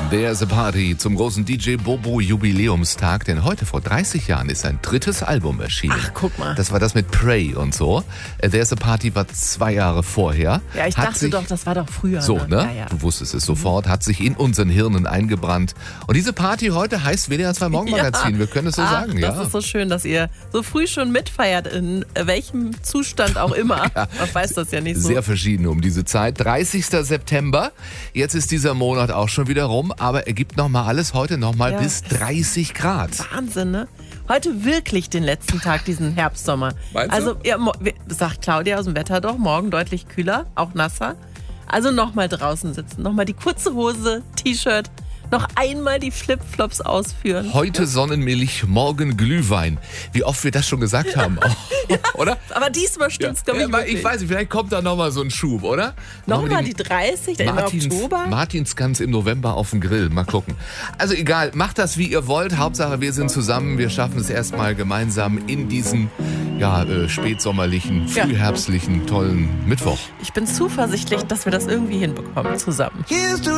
There's a Party zum großen DJ Bobo Jubiläumstag, denn heute vor 30 Jahren ist sein drittes Album erschienen. Ach, guck mal. Das war das mit Pray und so. There's a Party war 2 Jahre vorher. Ja, ich dachte doch, das war doch früher. So, ne? Ja. Du wusstest es sofort, hat sich in unseren Hirnen eingebrannt. Und diese Party heute heißt WDR 2 Morgenmagazin. Ja. Wir können es so sagen, ja. Das ist so schön, dass ihr so früh schon mitfeiert, in welchem Zustand auch immer. Ja. Man weiß das ja nicht so. Sehr verschieden um diese Zeit. 30. September. Jetzt ist dieser Monat auch schon wieder rum, aber er gibt nochmal alles heute nochmal bis 30 Grad. Wahnsinn, ne? Heute wirklich den letzten Tag diesen Herbstsommer. Meinst du? Also, ja, sagt Claudia aus dem Wetter doch, morgen deutlich kühler, auch nasser. Also nochmal draußen sitzen, nochmal die kurze Hose, T-Shirt, noch einmal die Flipflops ausführen. Heute Sonnenmilch, morgen Glühwein. Wie oft wir das schon gesagt haben, Ja, oder? Aber diesmal stimmt's, glaube ich, wirklich. Ich weiß nicht, vielleicht kommt da nochmal so ein Schub, oder? Nochmal die 30, dann im Oktober? Martinsgans im November auf dem Grill, mal gucken. Also egal, macht das wie ihr wollt, Hauptsache wir sind zusammen, wir schaffen es erstmal gemeinsam in diesen spätsommerlichen, frühherbstlichen, tollen Mittwoch. Ich bin zuversichtlich, dass wir das irgendwie hinbekommen zusammen.